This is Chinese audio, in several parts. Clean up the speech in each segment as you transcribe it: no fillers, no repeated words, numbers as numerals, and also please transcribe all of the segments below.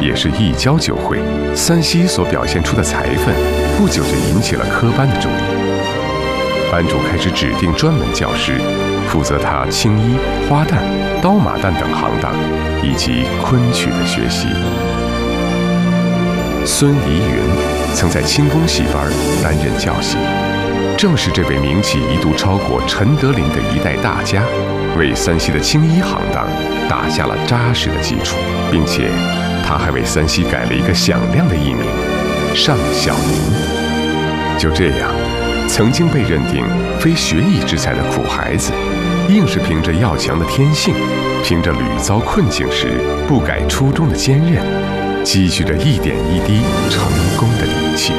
也是一教就会。三西所表现出的才分，不久就引起了科班的注意。班主开始指定专门教师，负责他青衣、花旦、刀马旦等行当，以及昆曲的学习。孙怡云曾在清宫戏班担任教习，正是这位名气一度超过陈德霖的一代大家，为三西的青衣行当打下了扎实的基础，并且他还为三西改了一个响亮的艺名——尚小云。就这样，曾经被认定非学艺之才的苦孩子，硬是凭着要强的天性，凭着屡遭困境时不改初衷的坚韧，积蓄着一点一滴成功的底气。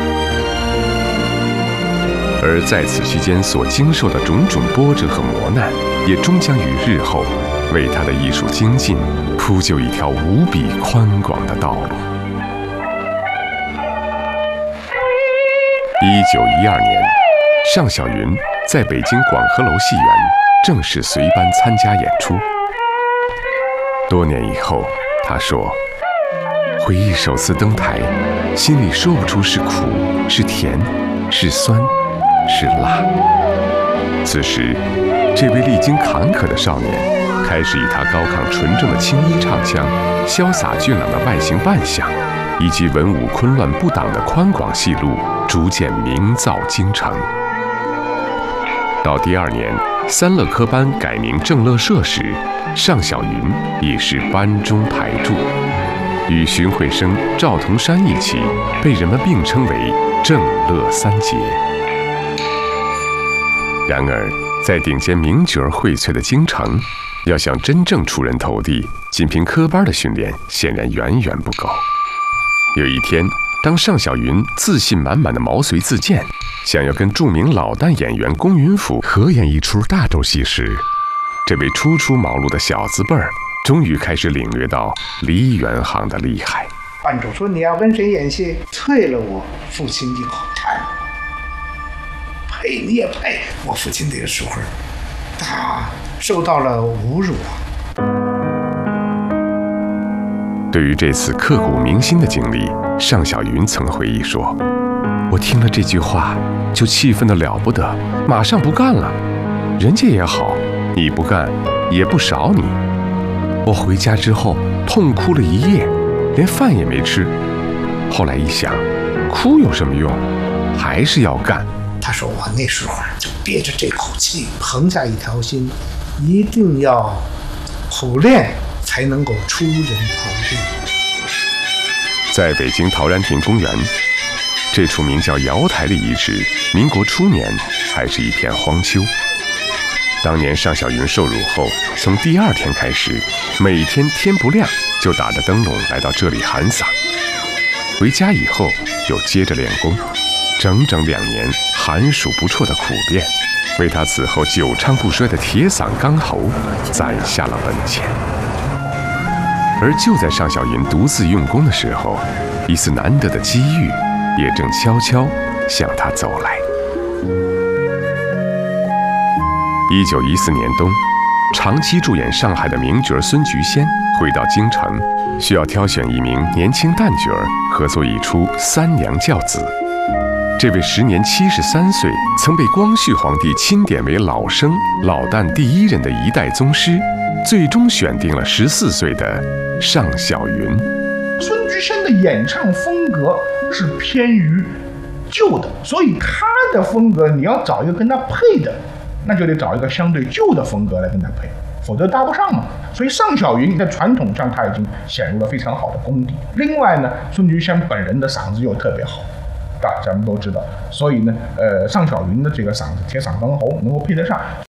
而在此期间所经受的种种波折和磨难，也终将于日后为他的艺术精进铺就一条无比宽广的道路。1912年，尚小云在北京广和楼戏园正式随班参加演出。多年以后，他说：“回忆首次登台，心里说不出是苦是甜是酸是辣。”此时，这位历经坎坷的少年，开始以他高亢纯正的青衣唱腔、潇洒俊朗的外形扮相，以及文武昆乱不挡的宽广戏路，逐渐名噪京城。到第2年，三乐科班改名正乐社时，尚小云已是班中排柱，与荀慧生、赵同山一起被人们并称为正乐三杰。然而，在顶尖名角荟萃的京城，要想真正出人头地，仅凭科班的训练显然远远不够。有一天，当尚小云自信满满的毛遂自荐，想要跟著名老旦演员龚云甫合演一出大轴戏时，这位初出茅庐的小字辈儿终于开始领略到梨园行的厉害。 班主说：“你要跟谁演戏？退了我父亲一口痰。配你也配？我父亲那个时候，他受到了侮辱啊。” 对于这次刻骨铭心的经历，尚小云曾回忆说：“我听了这句话，就气愤得了不得，马上不干了。人家也好，你不干也不少你。我回家之后痛哭了一夜，连饭也没吃。后来一想，哭有什么用？还是要干。” 他说：“我那时候就憋着这口气，横下一条心，一定要苦练，才能够出人头地。” 在北京陶然亭公园，这处名叫瑶台的遗址，民国初年还是一片荒丘。当年尚小云受辱后，从第2天开始，每天天不亮就打着灯笼来到这里喊嗓。回家以后又接着练功，整整2年寒暑不辍的苦练，为他此后久唱不衰的铁嗓钢喉攒下了本钱。而就在尚小云独自用功的时候，一次难得的机遇也正悄悄向他走来。1914年冬，长期驻演上海的名角孙菊仙回到京城，需要挑选一名年轻旦角合作一出《三娘教子》。这位时年73岁，曾被光绪皇帝钦点为老生老旦第1人的一代宗师，最终选定了14岁的尚小云。 孙菊仙的演唱风格是偏于旧的，所以他的风格你要找一个跟他配的，那就得找一个相对旧的风格来跟他配，否则搭不上嘛。所以尚小云在传统上他已经显露了非常好的功底。另外呢，孙菊仙本人的嗓子又特别好，咱们都知道，所以呢，尚小云的这个嗓子铁嗓钢喉能够配得上。